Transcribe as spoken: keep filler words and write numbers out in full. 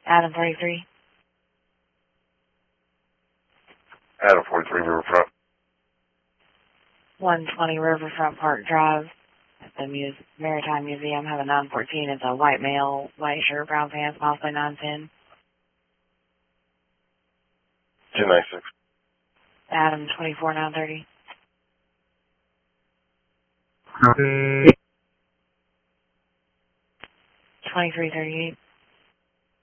Adam forty-three. Adam forty-three Riverfront. one twenty Riverfront Park Drive at the Muse Maritime Museum. Have a nine fourteen. It's a white male, white shirt, brown pants, possibly nine ten. two ninety-six. Adam twenty-four nine thirty. twenty-three thirty-eight.